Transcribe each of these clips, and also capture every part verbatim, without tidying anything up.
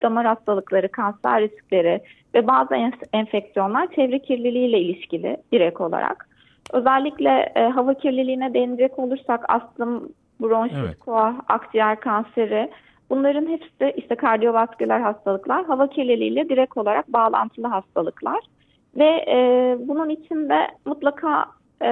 damar hastalıkları, kanser riskleri ve bazı enfeksiyonlar çevre kirliliğiyle ilişkili direkt olarak. Özellikle e, hava kirliliğine değinecek olursak astım, bronşit, Evet. koa, akciğer kanseri, bunların hepsi işte kardiyovasküler hastalıklar, hava kirliliğiyle direkt olarak bağlantılı hastalıklar. Ve e, bunun içinde mutlaka e,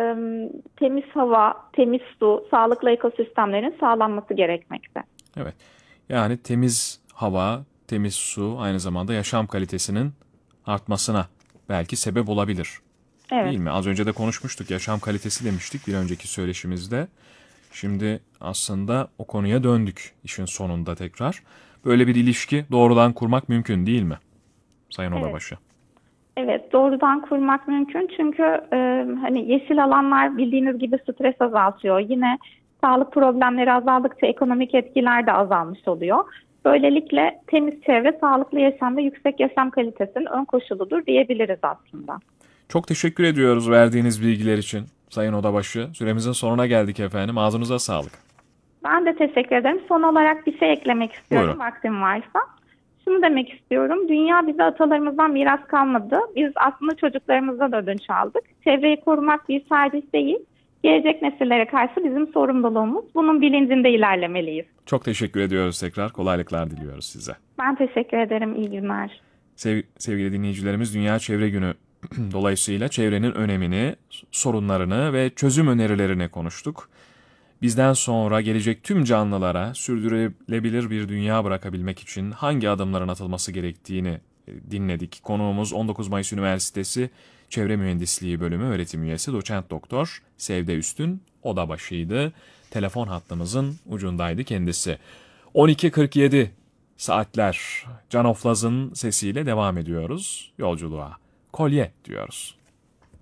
temiz hava, temiz su, sağlıklı ekosistemlerin sağlanması gerekmekte. Evet. Yani temiz hava, temiz su aynı zamanda yaşam kalitesinin artmasına belki sebep olabilir. Evet. Değil mi? Az önce de konuşmuştuk. Yaşam kalitesi demiştik bir önceki söyleşimizde. Şimdi aslında o konuya döndük işin sonunda tekrar. Böyle bir ilişki doğrudan kurmak mümkün değil mi Sayın Evet. Odabaşı? Evet, doğrudan kurmak mümkün çünkü e, hani yeşil alanlar bildiğiniz gibi stres azaltıyor. Yine sağlık problemleri azaldıkça ekonomik etkiler de azalmış oluyor. Böylelikle temiz çevre, sağlıklı yaşam ve yüksek yaşam kalitesinin ön koşuludur diyebiliriz aslında. Çok teşekkür ediyoruz verdiğiniz bilgiler için Sayın Odabaşı. Süremizin sonuna geldik efendim. Ağzınıza sağlık. Ben de teşekkür ederim. Son olarak bir şey eklemek Buyurun. istiyorum vaktim varsa. Şunu demek istiyorum. Dünya bize atalarımızdan miras kalmadı. Biz aslında çocuklarımızdan ödünç aldık. Çevreyi korumak bir servis değil. Gelecek nesillere karşı bizim sorumluluğumuz. Bunun bilincinde ilerlemeliyiz. Çok teşekkür ediyoruz tekrar. Kolaylıklar diliyoruz size. Ben teşekkür ederim. İyi günler. Sev sevgili dinleyicilerimiz, Dünya Çevre Günü dolayısıyla çevrenin önemini, sorunlarını ve çözüm önerilerini konuştuk. Bizden sonra gelecek tüm canlılara sürdürülebilir bir dünya bırakabilmek için hangi adımların atılması gerektiğini dinledik. Konuğumuz on dokuz Mayıs Üniversitesi Çevre Mühendisliği Bölümü öğretim üyesi Doçent Doktor Sevde Üstün Odabaşı'ydı. Telefon hattımızın ucundaydı kendisi. on iki kırk yedi saatler Can Oflaz'ın sesiyle devam ediyoruz yolculuğa. Kolye diyoruz.